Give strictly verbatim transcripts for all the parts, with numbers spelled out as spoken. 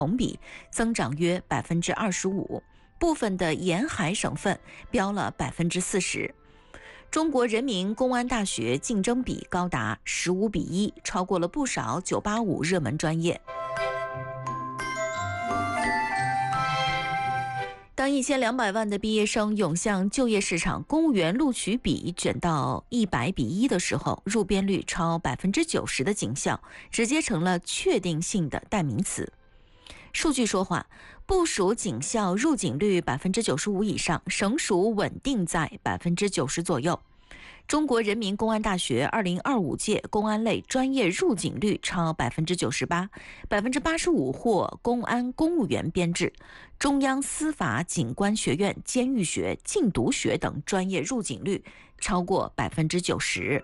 同比增长约百分之二十五，部分的沿海省份飙了百分之四十。中国人民公安大学竞争比高达十五比一，超过了不少九八五热门专业。当一千两百万的毕业生涌向就业市场，公务员录取比卷到一百比一的时候，入编率超百分之九十的警校直接成了确定性的代名词。数据说话，部属警校入警率百分之九十五以上，省属稳定在百分之九十左右。中国人民公安大学二零二五届公安类专业入警率超百分之九十八，百分之八十五获公安公务员编制。中央司法警官学院监狱学、禁毒学等专业入警率超过百分之九十。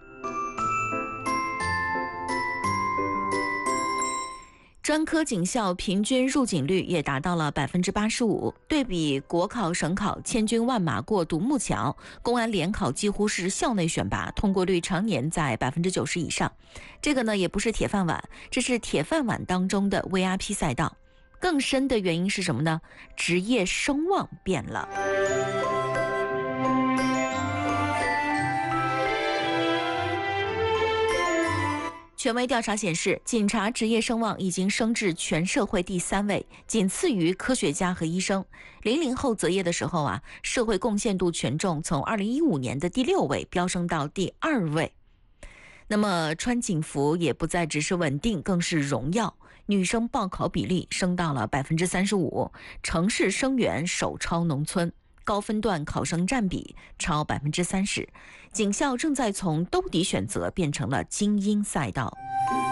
专科警校平均入警率也达到了百分之八十五。对比国考、省考，千军万马过独木桥，公安联考几乎是校内选拔，通过率常年在百分之九十以上。这个呢，也不是铁饭碗，这是铁饭碗当中的 V I P 赛道。更深的原因是什么呢？职业声望变了。权威调查显示，警察职业声望已经升至全社会第三位，仅次于科学家和医生。零零后择业的时候啊，社会贡献度权重从二零一五年的第六位飙升到第二位。那么穿警服也不再只是稳定，更是荣耀。女生报考比例升到了百分之三十五，城市生源首超农村。高分段考生占比超百分之三十，警校正在从兜底选择变成了精英赛道。